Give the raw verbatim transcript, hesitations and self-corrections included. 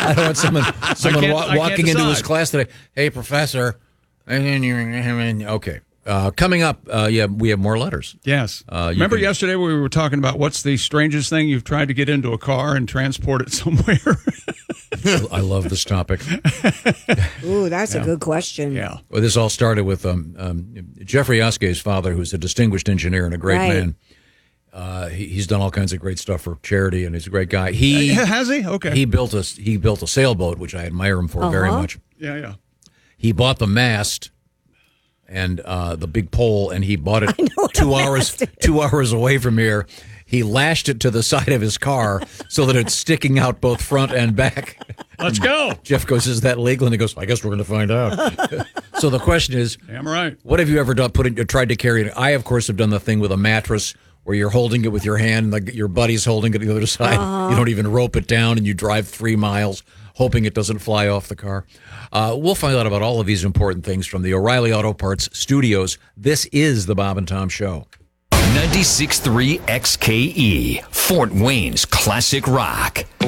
I don't want someone someone can't- wa- I can't walking into his decide. class today. Hey, professor. Okay. Uh, coming up, uh, yeah, we have more letters. Yes. Uh, you Remember can- yesterday we were talking about what's the strangest thing you've tried to get into a car and transport it somewhere? I love this topic. Ooh, that's a good question. Yeah. Well, this all started with um, um, Jeffrey Oske's father, who's a distinguished engineer and a great Right. man. Uh, he, he's done all kinds of great stuff for charity, and he's a great guy. He Has he? Okay. he built a he built a sailboat, which I admire him for very Uh-huh. much. yeah, yeah. He bought the mast and uh, the big pole, and he bought it know what two the hours mast is. two hours away from here. He lashed it to the side of his car so that it's sticking out both front and back. Let's go. Jeff goes, "Is that legal?" And he goes, "I guess we're going to find out." So the question is, Damn right. what have you ever done? Put it, tried to carry it? I, of course, have done the thing with a mattress where you're holding it with your hand, and like your buddy's holding it on the other side. You don't even rope it down, and you drive three miles hoping it doesn't fly off the car. Uh, we'll find out about all of these important things from the O'Reilly Auto Parts studios. This is the Bob and Tom Show. ninety-six point three X K E, Fort Wayne's classic rock.